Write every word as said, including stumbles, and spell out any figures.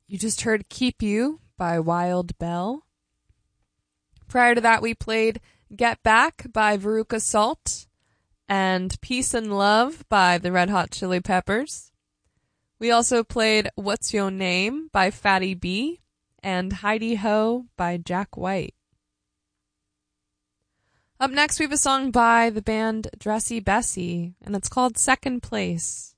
You just heard Keep You by Wild Bell. Prior to that, we played Get Back by Veruca Salt and Peace and Love by the Red Hot Chili Peppers. We also played What's Your Name by Fatty B and Heidi Ho by Jack White. Up next, we have a song by the band Dressy Bessy, and it's called Second Place.